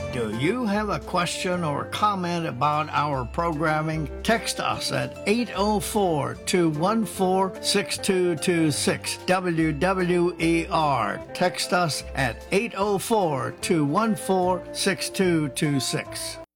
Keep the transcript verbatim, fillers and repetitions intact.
Do you have a question or comment about our programming? Text us at eight oh four, two one four, six two two six, W W E R. Text us at eight oh four, two one four, six two two six.